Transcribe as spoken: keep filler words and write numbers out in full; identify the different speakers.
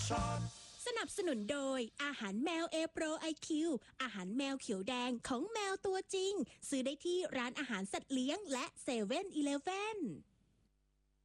Speaker 1: Shop
Speaker 2: สนับสนุนโดยอาหารแมว A Pro ไอ คิว อาหารแมวเขียวแดงของแมวตัวจริงซื้อได้ที่ร้านอาหารสัตว์เลี้ยงและเซเว่นอีเลฟเว่น